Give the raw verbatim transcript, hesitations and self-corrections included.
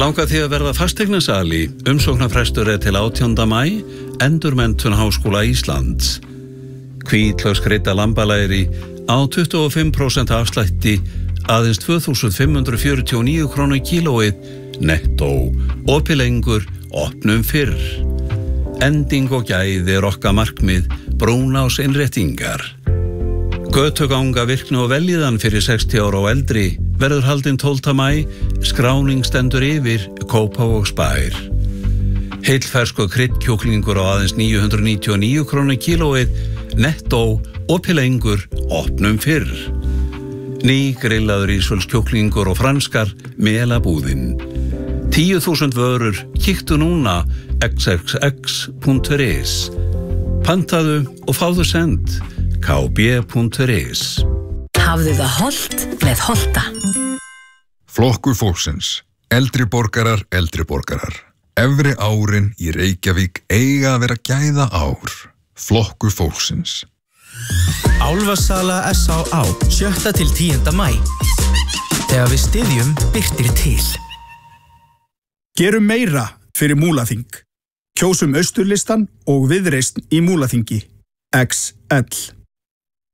Langar því að verða fasteignasali, umsóknarfrestur er til átjánda maí, Endurmenntun Háskóla Íslands. Hvítlaukskrydda lambalæri á tuttugu og fimm prósent afslætti, aðeins tvö þúsund fimm hundruð fjörutíu og níu krónur kílóið, nettó, opið lengur, opnum fyrr. Ending og gæði er okkar markmið, Brúnás innréttingar. Götuganga virkni og veljiðan fyrir sextíu ára og eldri verður haldinn tólfta maí, skráning stendur yfir, Kópavogsbær. Heilferskur kryddkjúklingur á aðeins níu hundruð níutíu og níu krónur kílóið, nettó, opið lengur, opnum fyrr. Ný grillaður ísfölskjúklingur og franskar, melabúðin. tíu þúsund vörur, kíktu núna, x x x punktur is. Pantaðu og fáðu send, k b punktur is. Hafðu það hollt með Holta. Flokkur fólksins. Eldri borgarar, eldri borgarar. Efri árin í Reykjavík eiga að vera gæða ár. Flokkur fólksins. Álfasala S á á sjötta til tíunda maí. Þegar við styðjum birtir til. Gerum meira fyrir Múlaþing. Kjósum Austurlistan og Viðreisn í Múlaþingi. X L